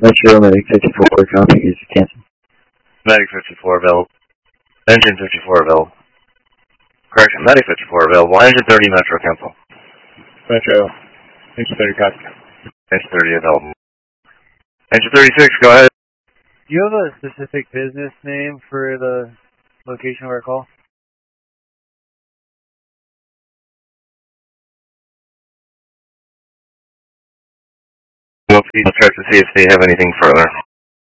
Metro Medic 54 copy is canceled. Medic 54 available. Engine 54 available. Correction, Medic 54 available. Engine 30 Metro cancel. Metro, Engine 30 copy. Engine 30 available. Engine 36, go ahead. Do you have a specific business name for the location of our call? We'll check to see if they have anything further.